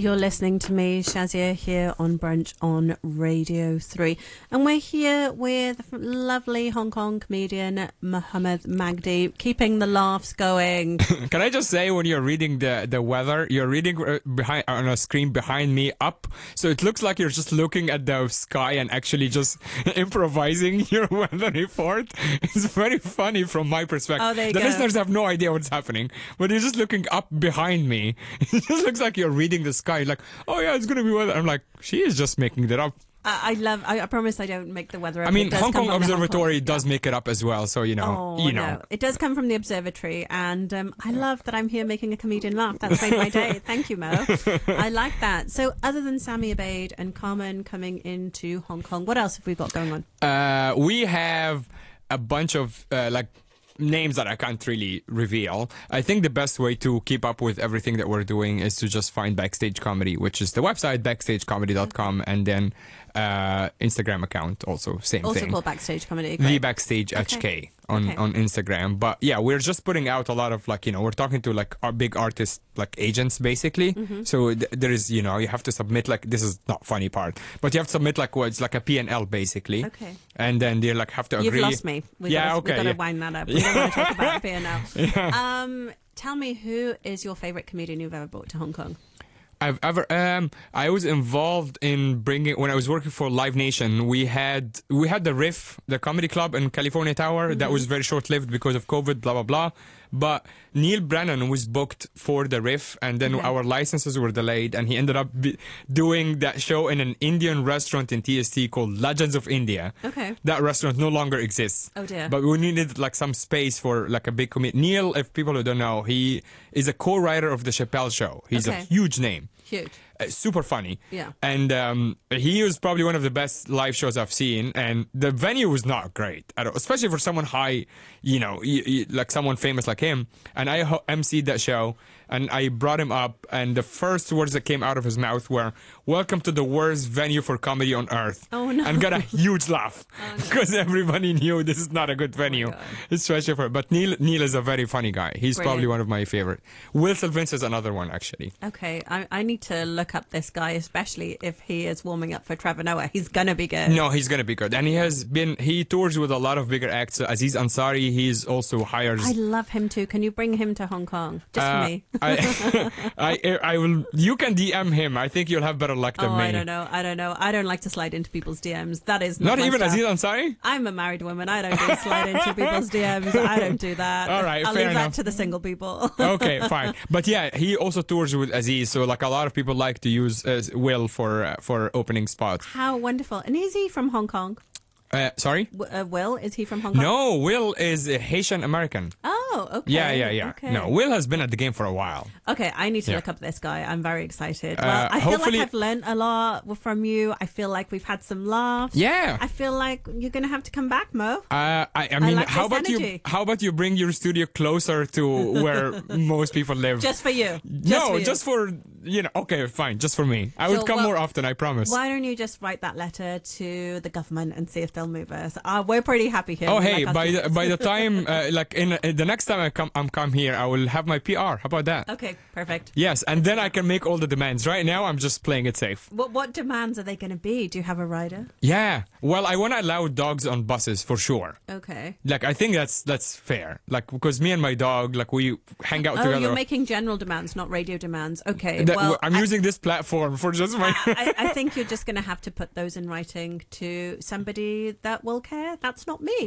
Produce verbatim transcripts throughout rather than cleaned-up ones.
You're listening to me, Shazia, here on Brunch on Radio three. And we're here with lovely Hong Kong comedian Mohammed Magdi, keeping the laughs going. Can I just say, when you're reading the, the weather, you're reading behind on a screen behind me up, so it looks like you're just looking at the sky and actually just improvising your weather report. It's very funny from my perspective. Oh, there you the go. listeners have no idea what's happening, but you're just looking up behind me. It just looks like you're reading the sky, like, oh yeah, it's gonna be weather. I'm like, she is just making that up. I, I love. I, I promise I don't make the weather up. I mean, It does Hong come Kong from the Hong Observatory Kong- does make it up as well, so you know, Oh, you know. no. It does come from the observatory, and um, I love that I'm here making a comedian laugh. That's made my day. Thank you, Mo. I like that. So, other than Sami Abeid and Carmen coming into Hong Kong, what else have we got going on? Uh, we have a bunch of uh, like names that I can't really reveal. I think the best way to keep up with everything that we're doing is to just find Backstage Comedy, which is the website backstage comedy dot com, and then uh, Instagram account also same Also thing. called Backstage Comedy. The Great. Backstage H K Okay. on, Okay. on Instagram. But yeah, we're just putting out a lot of, like, you know, we're talking to like our big artists, like agents basically. Mm-hmm. So th- there is, you know, you have to submit, like, this is not funny part, but you have to submit like what, it's like a P and L basically. Okay. And then they like have to You've agree. lost me. We've Yeah, got to, okay, We've got to yeah. wind that up. We don't want to talk about P and L. Um, tell me, who is your favourite comedian you've ever brought to Hong Kong? I've ever um I was involved in bringing, when I was working for Live Nation, we had we had the Riff, the comedy club in California Tower. Mm-hmm. That was very short lived because of COVID, blah blah blah. But Neil Brennan was booked for the Riff, and then Okay. our licenses were delayed, and he ended up be- doing that show in an Indian restaurant in T S T called Legends of India. Okay. That restaurant no longer exists. Oh, dear. But we needed like some space for like a big comedian. Neil, if people who don't know, he is a co-writer of the Chappelle Show. He's Okay. a huge name. Huge. Uh, super funny. Yeah. And um, he was probably one of the best live shows I've seen. And the venue was not great at all, especially for someone high, you know, y- y- like someone famous like him. And I ho- emceed that show, and I brought him up, and the first words that came out of his mouth were, "Welcome to the worst venue for comedy on earth." Oh, no. And got a huge laugh because everybody knew this is not a good venue. God. Especially for, but Neil, Neil is a very funny guy. He's Brilliant. probably one of my favorite. Will Sylvince is another one, actually. Okay, I, I need to look up this guy, especially if he is warming up for Trevor Noah. He's gonna be good. No, he's gonna be good, and he has been. He tours with a lot of bigger acts. Aziz Ansari, he's also hires. I love him too. Can you bring him to Hong Kong just Uh, for me? I, I, I will. You can D M him. I think you'll have better luck than Oh, me. I don't know. I don't know. I don't like to slide into people's D Ms. That is not, Not my even stuff. Aziz Ansari. I'm a married woman. I don't do slide into people's D Ms. I don't do that. All right, I'll fair leave that enough. to the single people. Okay, fine. But yeah, he also tours with Aziz. So like a lot of people like to use uh, Will for uh, for opening spots. How wonderful. And is he from Hong Kong? Uh, sorry. W- uh, Will, is he from Hong Kong? No, Will is a Haitian American. Oh, okay. Yeah, yeah, yeah. Okay. No, Will has been at the game for a while. Okay, I need to Yeah. look up this guy. I'm very excited. Uh, Well, I feel like hopefully- I've learned a lot from you. I feel like we've had some laughs. Yeah. I feel like you're going to have to come back, Mo. Uh, I, I mean, like how this about you? energy. How about you bring your studio closer to where most people live? Just for you. Just no, for you. just for you know. Okay, fine, just for me. I would Sure, come well, more often. I promise. Why don't you just write that letter to the government and see if they'll move us? Uh, we're pretty happy here. Oh, We hey! like our by the, studios. by the time, uh, like in, in the next time I come, I'm come here, I will have my P R. How about that? Okay, perfect. Yes, and then I can make all the demands. Right now, I'm just playing it safe. What, what demands are they going to be? Do you have a rider? Yeah. Well, I want to allow dogs on buses for sure. Okay. Like, I think that's that's fair. Like, because me and my dog, like, we hang out Oh, together. you're making general demands, not radio demands. Okay. That- well, I'm I- using this platform for just my. I, I think you're just going to have to put those in writing to somebody that will care. That's not me.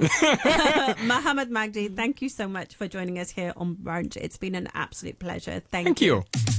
Mohammed Magdi, thank you so much for joining us here on Brunch. It's been an absolute pleasure. Thank, Thank you.